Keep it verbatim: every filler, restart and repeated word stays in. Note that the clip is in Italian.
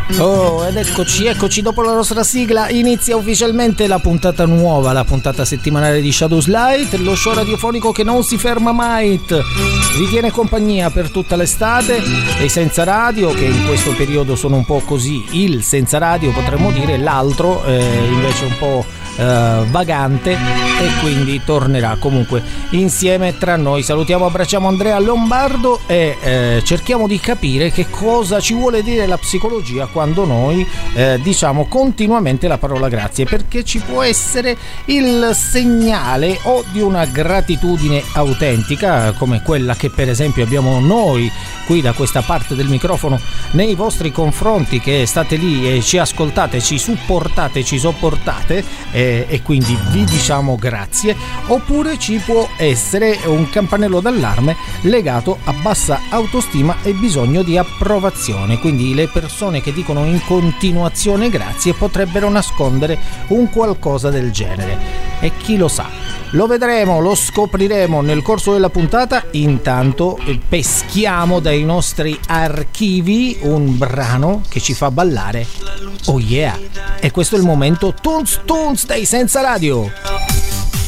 Oh, ed eccoci, eccoci, dopo la nostra sigla inizia ufficialmente la puntata nuova, la puntata settimanale di Shadows Light, lo show radiofonico che non si ferma mai. Vi tiene compagnia per tutta l'estate e senza radio, che in questo periodo sono un po' così, il senza radio potremmo dire, l'altro eh, invece un po' Uh, vagante, e quindi tornerà comunque insieme tra noi. Salutiamo, abbracciamo Andrea Lombardo e eh, cerchiamo di capire che cosa ci vuole dire la psicologia quando noi eh, diciamo continuamente la parola grazie, perché ci può essere il segnale o di una gratitudine autentica come quella che per esempio abbiamo noi qui da questa parte del microfono nei vostri confronti, che state lì e ci ascoltate, ci supportate, ci sopportate e e quindi vi diciamo grazie. Oppure ci può essere un campanello d'allarme legato a bassa autostima e bisogno di approvazione, quindi le persone che dicono in continuazione grazie potrebbero nascondere un qualcosa del genere, e chi lo sa, lo vedremo, lo scopriremo nel corso della puntata. Intanto peschiamo dai nostri archivi un brano che ci fa ballare. Oh yeah, e questo è il momento Tunes Tunes dei Senza Radio.